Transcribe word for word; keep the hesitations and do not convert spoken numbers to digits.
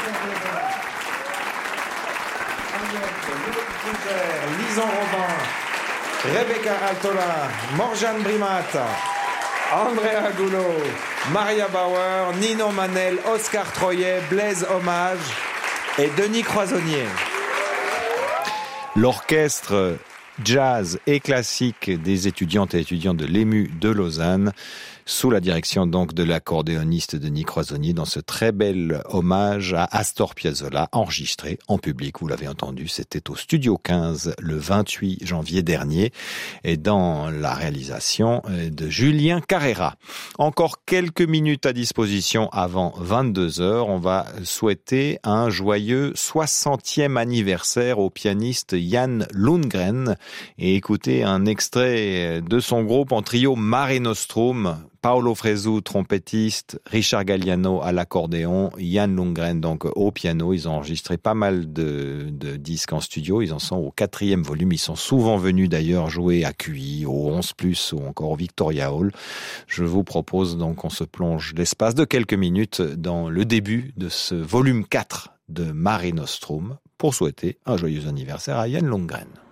Lison Robin, Rebecca Altola, Morjane Brimat, Andrea Goulot, Maria Bauer, Nino Manel, Oscar Troyet, Blaise Hommage et Denis Croisonnier. L'orchestre jazz et classique des étudiantes et étudiants de l'E M U de Lausanne, sous la direction donc de l'accordéoniste Denis Croisonnier, dans ce très bel hommage à Astor Piazzolla, enregistré en public, vous l'avez entendu, c'était au Studio quinze le vingt-huit janvier dernier, et dans la réalisation de Julien Carrera. Encore quelques minutes à disposition avant vingt-deux heures, on va souhaiter un joyeux soixantième anniversaire au pianiste Jan Lundgren, et écouter un extrait de son groupe en trio Mare Nostrum. Paolo Fresu, trompettiste, Richard Galliano à l'accordéon, Jan Lundgren donc au piano. Ils ont enregistré pas mal de, de disques en studio. Ils en sont au quatrième volume. Ils sont souvent venus d'ailleurs jouer à Q I, au onze plus ou encore au Victoria Hall. Je vous propose donc qu'on se plonge l'espace de quelques minutes dans le début de ce volume quatre de Mare Nostrum pour souhaiter un joyeux anniversaire à Jan Lundgren.